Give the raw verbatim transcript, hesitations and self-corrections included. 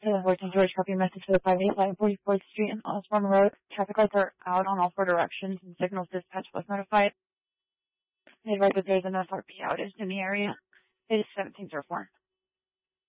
seven fourteen George, copy message for the five eight five forty-fourth Street and Osborne Road. Traffic lights are out on all four directions and signals dispatch was notified. They advised that there's an S R P outage in the area. It is seventeen zero four.